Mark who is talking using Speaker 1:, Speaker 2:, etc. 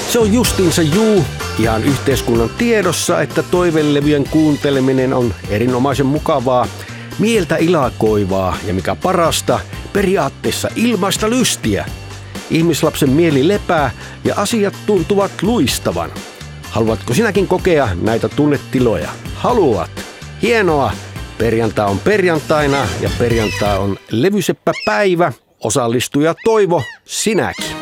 Speaker 1: Se on justiinsa ihan yhteiskunnan tiedossa, että toivelevyjen kuunteleminen on erinomaisen mukavaa, mieltä ilakoivaa ja mikä parasta, periaatteessa ilmaista lystiä. Ihmislapsen mieli lepää ja asiat tuntuvat luistavan. Haluatko sinäkin kokea näitä tunnetiloja? Haluat? Hienoa! Perjantai on perjantaina ja perjantai on levyseppäpäivä. Osallistuja Toivo, sinäkin.